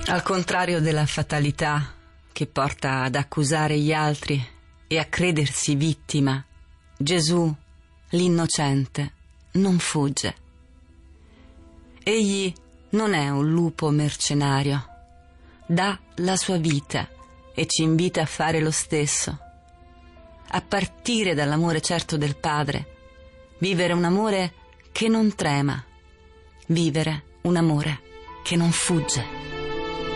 Al contrario della fatalità che porta ad accusare gli altri e a credersi vittima, Gesù, l'innocente, non fugge. Egli non è un lupo mercenario, dà la sua vita e ci invita a fare lo stesso, a partire dall'amore certo del Padre, vivere un amore che non trema, vivere un amore che non fugge.